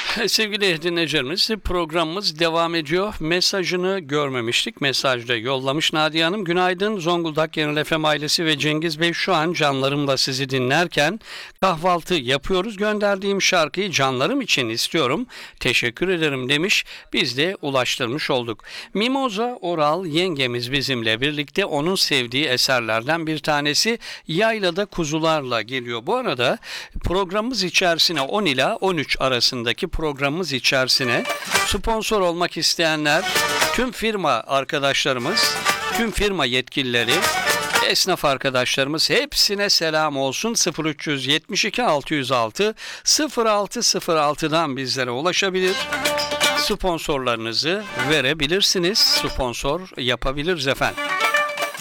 Sevgili dinleyicilerimiz, programımız devam ediyor. Mesajını görmemiştik. Mesajda yollamış Nadiye Hanım. Günaydın Zonguldak Genel FM ailesi ve Cengiz Bey, şu an canlarımla sizi dinlerken kahvaltı yapıyoruz. Gönderdiğim şarkıyı canlarım için istiyorum. Teşekkür ederim demiş. Biz de ulaştırmış olduk. Mimoza Oral yengemiz bizimle birlikte, onun sevdiği eserlerden bir tanesi Yaylada Kuzularla geliyor. Bu arada programımız içerisine 10 ila 13 arasındaki programımız içerisine sponsor olmak isteyenler, tüm firma arkadaşlarımız, tüm firma yetkilileri, esnaf arkadaşlarımız, hepsine selam olsun. 0372 606 0606'dan bizlere ulaşabilir. Sponsorlarınızı verebilirsiniz. Sponsor yapabiliriz efendim.